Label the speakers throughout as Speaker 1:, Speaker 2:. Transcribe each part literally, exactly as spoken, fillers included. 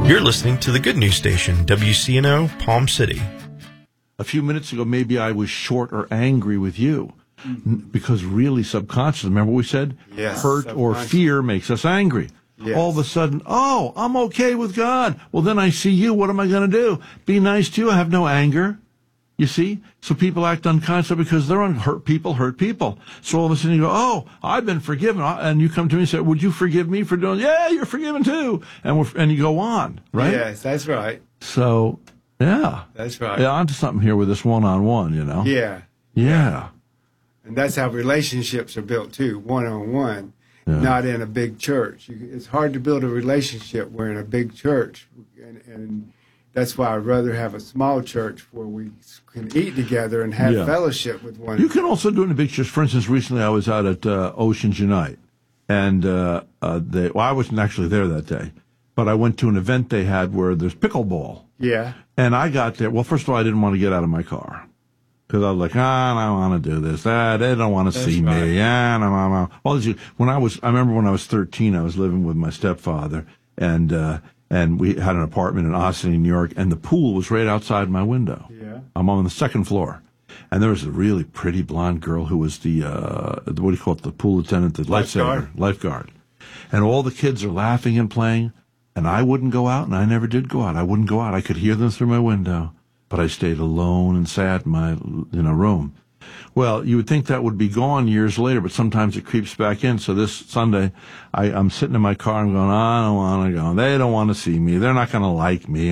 Speaker 1: You're listening to the Good News Station, W C N O, Palm City.
Speaker 2: A few minutes ago, maybe I was short or angry with you. N- because really subconsciously, remember what we said?
Speaker 3: Yes,
Speaker 2: Hurt or fear makes us angry.
Speaker 3: Yes.
Speaker 2: All of a sudden, oh, I'm okay with God. Well, then I see you. What am I going to do? Be nice to you. I have no anger. You see? So people act unconsciously because they're unhurt. People hurt people. So all of a sudden you go, oh, I've been forgiven. And you come to me and say, would you forgive me for doing, yeah, you're forgiven too. And we're, and you go on, right?
Speaker 3: Yes, that's right.
Speaker 2: So, yeah.
Speaker 3: That's right.
Speaker 2: Yeah, onto something here with this one-on-one, you know?
Speaker 3: Yeah.
Speaker 2: Yeah.
Speaker 3: And that's how relationships are built too, one-on-one,
Speaker 2: Yeah.
Speaker 3: not in a big church. You, it's hard to build a relationship. We're in a big church, and, and that's why I'd rather have a small church where we can eat together and have
Speaker 2: Yeah.
Speaker 3: fellowship with one
Speaker 2: You
Speaker 3: another.
Speaker 2: can also do it in a big church. For instance, recently I was out at uh, Oceans Unite, and uh, uh, they, well, I wasn't actually there that day, but I went to an event they had where there's pickleball.
Speaker 3: Yeah.
Speaker 2: And I got there. Well, first of all, I didn't want to get out of my car because I was like, ah, I don't want to do this. Ah, they don't want to see
Speaker 3: right.
Speaker 2: me. Ah, no, no, no. Well, you- when I was, I remember when I was thirteen, I was living with my stepfather, and uh, and we had an apartment in Austin, New York, and the pool was right outside my window.
Speaker 3: Yeah.
Speaker 2: I'm on the second floor. And there was a really pretty blonde girl who was the, uh, what do you call it, the pool attendant, the
Speaker 3: Lifeguard.
Speaker 2: lifesaver, lifeguard. And all the kids are laughing and playing, and I wouldn't go out, and I never did go out. I wouldn't go out. I could hear them through my window, but I stayed alone and sad in my, you know, room. Well, you would think that would be gone years later, but sometimes it creeps back in. So this Sunday, I, I'm sitting in my car and going, I don't want to go. They don't want to see me. They're not going to like me.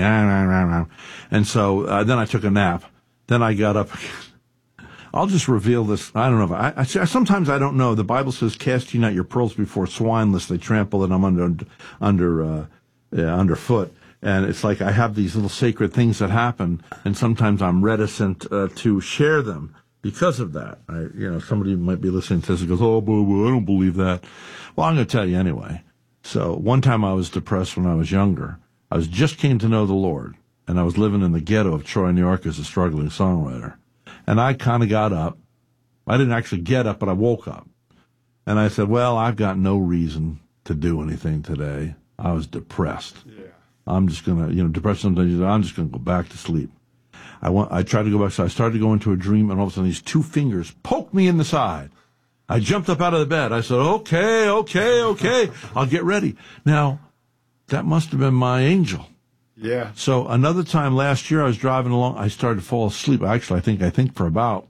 Speaker 2: And so uh, then I took a nap. Then I got up. I'll just reveal this. I don't know. If I, I sometimes I don't know. The Bible says, "Cast ye not your pearls before swine, lest they trample them under under uh, yeah, underfoot." And it's like I have these little sacred things that happen, and sometimes I'm reticent uh, to share them because of that. I, you know, somebody might be listening to this and goes, "Oh, boo, boo, I don't believe that." Well, I'm going to tell you anyway. So one time I was depressed when I was younger. I was just came to know the Lord, and I was living in the ghetto of Troy, New York, as a struggling songwriter. And I kind of got up. I didn't actually get up, but I woke up. And I said, well, I've got no reason to do anything today. I was depressed.
Speaker 3: Yeah.
Speaker 2: I'm just going to, you know, depressed sometimes, I'm just going to go back to sleep. I went, I tried to go back, so I started to go into a dream, and all of a sudden these two fingers poked me in the side. I jumped up out of the bed. I said, okay, okay, okay, I'll get ready. Now, that must have been my angel.
Speaker 3: Yeah.
Speaker 2: So another time last year, I was driving along. I started to fall asleep. Actually, I think I think for about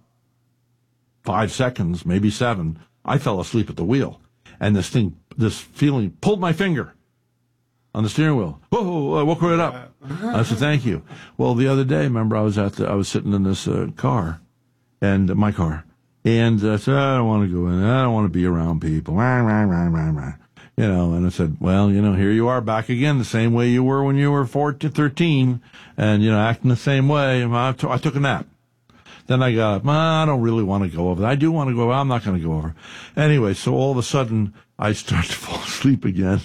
Speaker 2: five seconds, maybe seven, I fell asleep at the wheel, and this thing, this feeling, pulled my finger on the steering wheel. Whoa! I woke right up. I said, "Thank you." Well, the other day, remember, I was at the, I was sitting in this uh, car, and uh, my car, and I said, "I don't want to go in. I don't want to be around people." Rah, rah, rah, rah, rah. You know, and I said, well, you know, here you are back again, the same way you were when you were fourteen, thirteen, and, you know, acting the same way. I, t- I took a nap. Then I got up. I don't really want to go over. I do want to go over. I'm not going to go over. Anyway, so all of a sudden, I start to fall asleep again.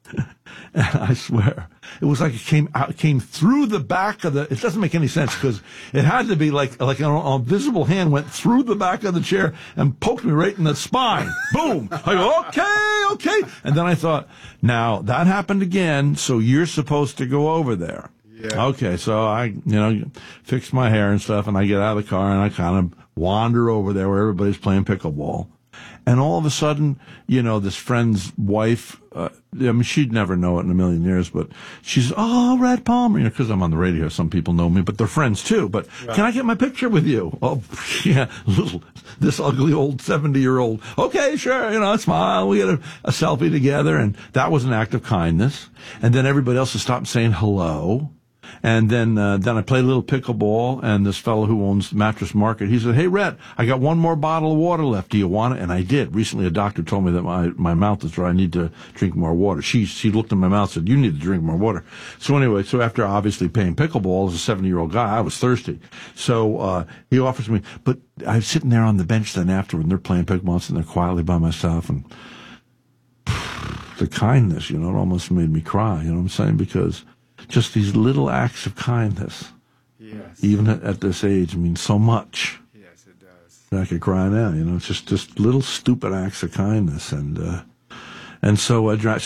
Speaker 2: And I swear, it was like it came out, it came through the back of the, it doesn't make any sense because it had to be like, like an invisible hand went through the back of the chair and poked me right in the spine. Boom. I go, okay, okay. And then I thought, now that happened again, so you're supposed to go over there.
Speaker 3: Yeah.
Speaker 2: Okay, so I, you know, fix my hair and stuff, and I get out of the car and I kind of wander over there where everybody's playing pickleball. And all of a sudden, you know, this friend's wife, uh, I mean, she'd never know it in a million years, but she's, oh, Red Palmer, you know, because I'm on the radio, some people know me, but they're friends too. But right. Can I get my picture with you? Oh, yeah, little, this ugly old seventy-year-old. Okay, sure, you know, smile. We get a, a selfie together, and that was an act of kindness. And then everybody else would stop saying hello. And then uh, then I played a little pickleball, and this fellow who owns Mattress Market, he said, hey, Rhett, I got one more bottle of water left. Do you want it? And I did. Recently, a doctor told me that my, my mouth is dry. I need to drink more water. She she looked in my mouth and said, you need to drink more water. So anyway, so after obviously playing pickleball as a seventy-year-old guy, I was thirsty. So uh, he offers me, but I was sitting there on the bench then afterward, and they're playing pickleball, and sitting there quietly by myself, and the kindness, you know, it almost made me cry, you know what I'm saying? Because just these little acts of kindness,
Speaker 3: yes,
Speaker 2: even at, at this age, mean so much.
Speaker 3: Yes, it does.
Speaker 2: I could cry now, you know. It's just just little stupid acts of kindness, and uh, and so I.